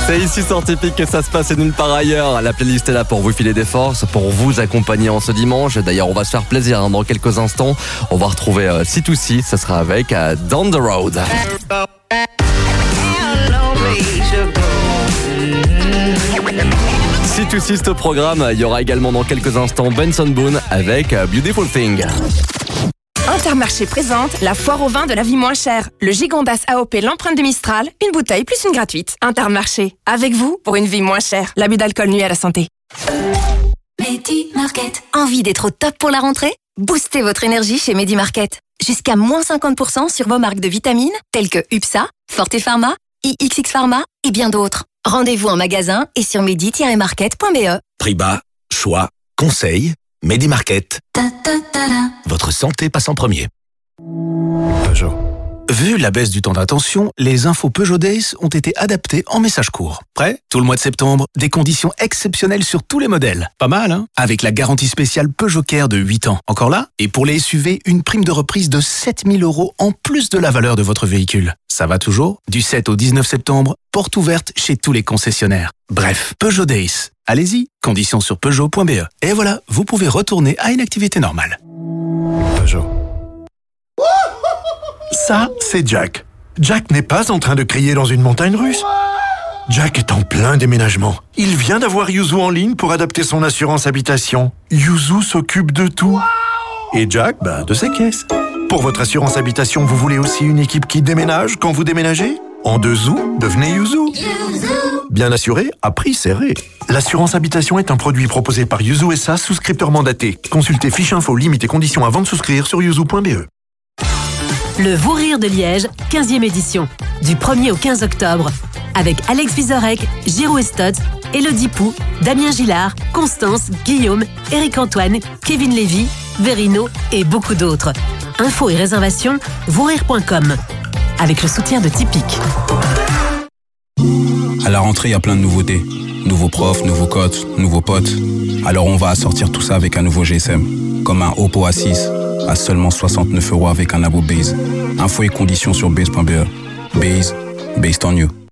C'est ici sur Typique que ça se passe et nulle part ailleurs. La playlist est là pour vous filer des forces, pour vous accompagner en ce dimanche. D'ailleurs, on va se faire plaisir dans quelques instants. On va retrouver C2C, ça sera avec Down the Road. C2C, ce programme, il y aura également dans quelques instants Benson Boone avec Beautiful Thing. Intermarché présente la foire au vin de la vie moins chère. Le Gigondas AOP, l'empreinte de Mistral, une bouteille plus une gratuite. Intermarché, avec vous pour une vie moins chère. L'abus d'alcool nuit à la santé. Medi Market. Envie d'être au top pour la rentrée? Boostez votre énergie chez Medi Market. Jusqu'à moins 50% sur vos marques de vitamines telles que UPSA, Forte Pharma, IXX Pharma et bien d'autres. Rendez-vous en magasin et sur medi-market.be. Prix bas, choix, conseil, Medi Market. Votre santé passe en premier. Peugeot. Vu la baisse du temps d'attention, les infos Peugeot Days ont été adaptées en message court. Prêt? Tout le mois de septembre, des conditions exceptionnelles sur tous les modèles. Pas mal, hein? Avec la garantie spéciale Peugeot Care de 8 ans. Encore là? Et pour les SUV, une prime de reprise de 7 000 € en plus de la valeur de votre véhicule. Ça va toujours? Du 7 au 19 septembre, porte ouverte chez tous les concessionnaires. Bref, Peugeot Days. Allez-y, conditions sur Peugeot.be. Et voilà, vous pouvez retourner à une activité normale. Peugeot. Ça, c'est Jack. Jack n'est pas en train de crier dans une montagne russe. Jack est en plein déménagement. Il vient d'avoir Yuzu en ligne pour adapter son assurance habitation. Yuzu s'occupe de tout. Et Jack, de ses caisses. Pour votre assurance habitation, vous voulez aussi une équipe qui déménage quand vous déménagez? En 2 zou, devenez Yuzu. Bien assuré, à prix serré. L'assurance habitation est un produit proposé par Yuzu SA, souscripteur mandaté. Consultez fiche info, limites et conditions avant de souscrire sur yuzu.be. Le Vous Rire de Liège, 15e édition, du 1er au 15 octobre, avec Alex Vizorek, Giroud Estot, Elodie Pou, Damien Gillard, Constance, Guillaume, Éric Antoine, Kevin Lévy, Verino et beaucoup d'autres. Infos et réservations, vousrire.com, avec le soutien de Typique. À la rentrée, il y a plein de nouveautés. Nouveaux profs, nouveaux coachs, nouveaux potes. Alors on va assortir tout ça avec un nouveau GSM, comme un Oppo A6, à seulement 69 € avec un abo Base. Infos et conditions sur base.be. Base, based on you.